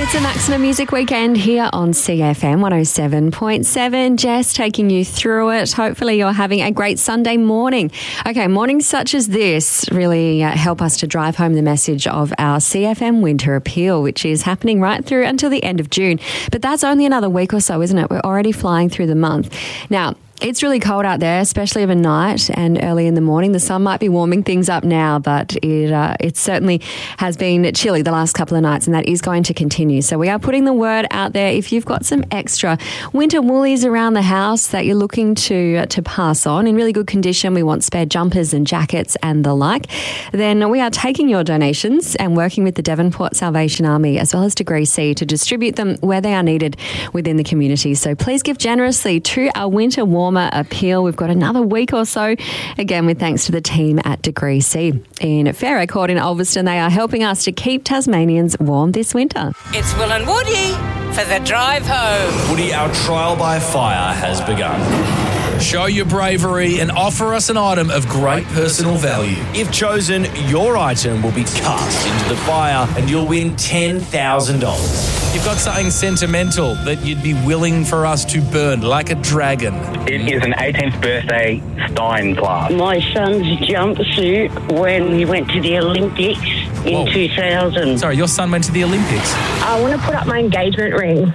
It's a Maximum Music Weekend here on CFM 107.7. Jess taking you through it. Hopefully you're having a great Sunday morning. Okay, mornings such as this really help us to drive home the message of our CFM Winter Appeal, which is happening right through until the end of June. But that's only another week or so, isn't it? We're already flying through the month. Now, it's really cold out there, especially overnight and early in the morning. The sun might be warming things up now, but it certainly has been chilly the last couple of nights, and that is going to continue. So we are putting the word out there. If you've got some extra winter woolies around the house that you're looking to pass on in really good condition, we want spare jumpers and jackets and the like, then we are taking your donations and working with the Devonport Salvation Army as well as Degree C to distribute them where they are needed within the community. So please give generously to our winter warmer appeal. We've got another week or so, again with thanks to the team at Degree C. In Fair Court in Ulverston, they are helping us to keep Tasmanians warm this winter. It's Will and Woody for the drive home. Woody, our trial by fire has begun. Show your bravery and offer us an item of great personal value. If chosen, your item will be cast into the fire and you'll win $10,000. You've got something sentimental that you'd be willing for us to burn like a dragon. It is an 18th birthday Stein glass. My son's jumpsuit when he went to the Olympics in 2000. Sorry, your son went to the Olympics? I want to put up my engagement ring.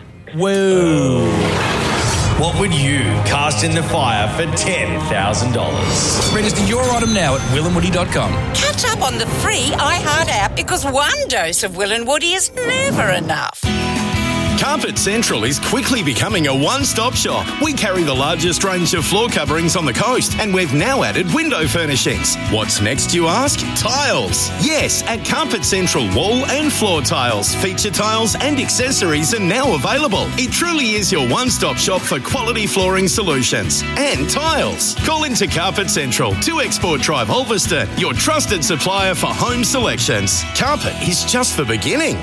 Whoa. What would you cast in the fire for $10,000? Register your item now at willandwoody.com. Catch up on the free iHeart app because one dose of Will and Woody is never enough. Carpet Central is quickly becoming a one-stop shop. We carry the largest range of floor coverings on the coast, and we've now added window furnishings. What's next, you ask? Tiles. Yes, at Carpet Central, wall and floor tiles, feature tiles and accessories are now available. It truly is your one-stop shop for quality flooring solutions and tiles. Call into Carpet Central, 2 Export Drive, Ulverston, your trusted supplier for home selections. Carpet is just the beginning.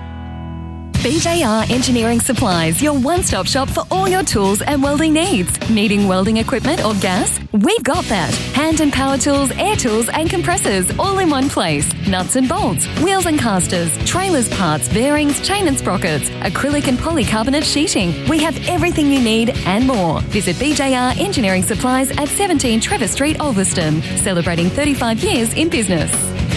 BJR Engineering Supplies, your one-stop shop for all your tools and welding needs. Needing welding equipment or gas? We've got that. Hand and power tools, air tools and compressors all in one place. Nuts and bolts, wheels and casters, trailers parts, bearings, chain and sprockets, acrylic and polycarbonate sheeting. We have everything you need and more. Visit BJR Engineering Supplies at 17 Trevor Street, Ulverston. Celebrating 35 years in business.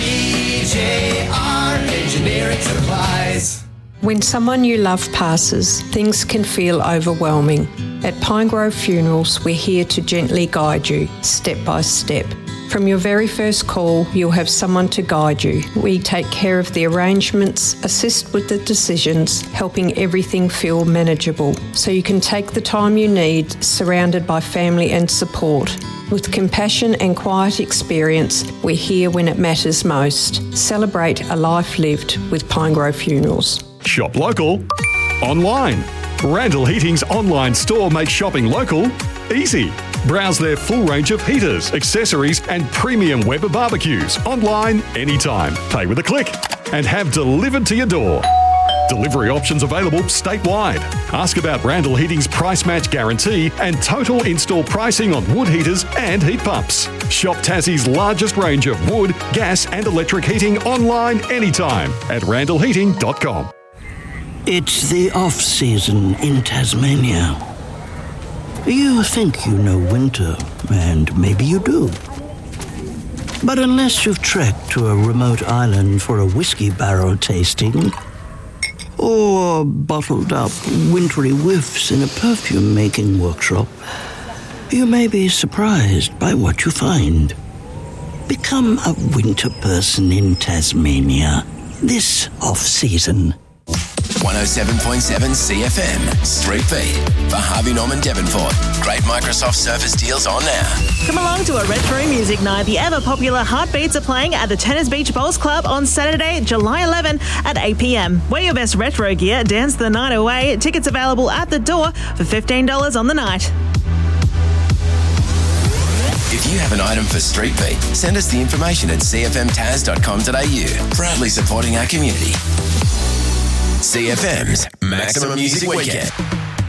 BJR Engineering Supplies. When someone you love passes, things can feel overwhelming. At Pinegrove Funerals, we're here to gently guide you, step by step. From your very first call, you'll have someone to guide you. We take care of the arrangements, assist with the decisions, helping everything feel manageable, so you can take the time you need, surrounded by family and support. With compassion and quiet experience, we're here when it matters most. Celebrate a life lived with Pinegrove Funerals. Shop local, online. Randall Heating's online store makes shopping local easy. Browse their full range of heaters, accessories and premium Weber barbecues online anytime. Pay with a click and have delivered to your door. Delivery options available statewide. Ask about Randall Heating's price match guarantee and total install pricing on wood heaters and heat pumps. Shop Tassie's largest range of wood, gas and electric heating online anytime at randallheating.com. It's the off-season in Tasmania. You think you know winter, and maybe you do. But unless you've trekked to a remote island for a whiskey barrel tasting, or bottled up wintry whiffs in a perfume-making workshop, you may be surprised by what you find. Become a winter person in Tasmania this off-season. 107.7 CFM, Street Beat, for Harvey Norman Devonport. Great Microsoft Surface deals on now. Come along to a retro music night. The ever-popular Heartbeats are playing at the Tennis Beach Bowls Club on Saturday, July 11 at 8 p.m. Wear your best retro gear, dance the night away. Tickets available at the door for $15 on the night. If you have an item for Street Beat, send us the information at cfmtaz.com.au. Proudly supporting our community. CFM's Maximum Music Weekend.